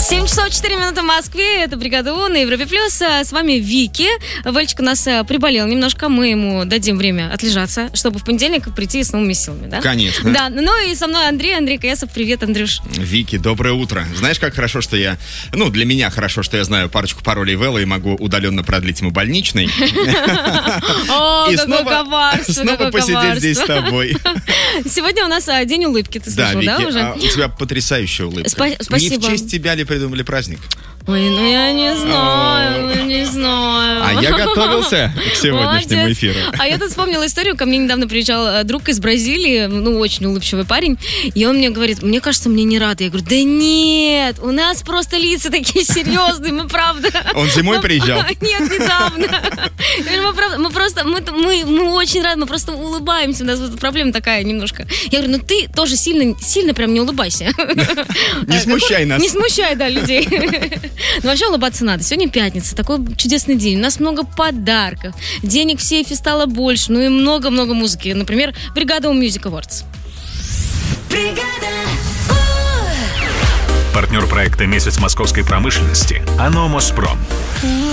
7 часов 4 минуты в Москве. Это «Бригада У» на Европе+. С вами Вики. Вальчик у нас приболел немножко. Мы ему дадим время отлежаться, чтобы в понедельник прийти с новыми силами, да? Конечно. Да, ну и со мной Андрей Каясов. Привет, Андрюш. Вики, доброе утро. Знаешь, как хорошо, что я... Ну, для меня хорошо, что я знаю парочку паролей Вэлла и могу удаленно продлить ему больничный. О, какое коварство, снова посидеть здесь с тобой. Сегодня у нас день улыбки, ты слышал, да, уже? У тебя потрясающая улыбка. Спасибо. Не в честь тебя ли придумали праздник? Ой, ну я не знаю. А я готовился к сегодняшнему Молодец. эфиру. А я тут вспомнила историю. Ко мне недавно приезжал друг из Бразилии, ну, очень улыбчивый парень. И он мне говорит, мне кажется, мне не рады. Я говорю, да нет, у нас просто лица такие серьезные, мы правда. Он зимой приезжал? Нет, недавно. Я говорю, мы очень рады, мы просто улыбаемся. У нас вот проблема такая немножко. Я говорю, ну ты тоже сильно прям не улыбайся. Не смущай нас. Не смущай, да, людей. Но вообще улыбаться надо. Сегодня пятница, такой чудесный день. У нас много подарков. Денег в сейфе стало больше. Ну и много-много музыки. Например, «Бригада У» Music Awards. Партнер проекта «Месяц московской промышленности» АНО «Моспром».